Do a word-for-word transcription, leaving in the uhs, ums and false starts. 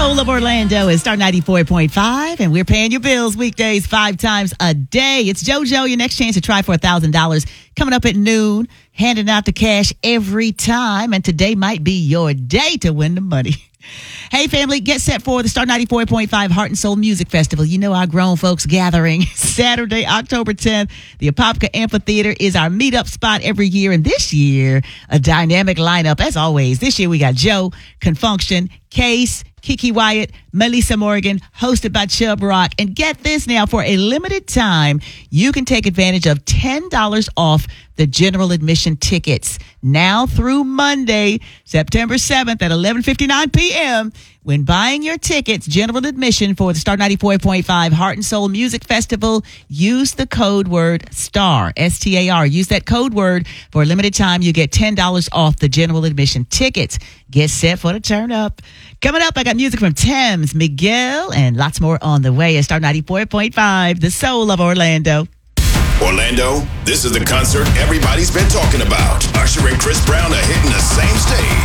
Soul of Orlando is Star ninety-four point five, and we're paying your bills weekdays five times a day. It's JoJo, your next chance to try for one thousand dollars coming up at noon, handing out the cash every time, and today might be your day to win the money. Hey, family, get set for the Star ninety-four point five Heart and Soul Music Festival. You know our grown folks gathering Saturday, October tenth. The Apopka Amphitheater is our meetup spot every year, and this year, a dynamic lineup as always. This year, we got Joe, Confunction, Case, Kiki Wyatt, Melissa Morgan, hosted by Chubb Rock. And get this now, for a limited time, you can take advantage of ten dollars off the general admission tickets now through Monday, September seventh at eleven fifty-nine p.m. When buying your tickets, general admission for the Star ninety-four point five Heart and Soul Music Festival, use the code word STAR, S T A R. Use that code word for a limited time. You get ten dollars off the general admission tickets. Get set for the turn up. Coming up, I got music from Thames, Miguel, and lots more on the way at Star ninety-four point five, the soul of Orlando. Orlando, this is the concert everybody's been talking about. Usher and Chris Brown are hitting the same stage.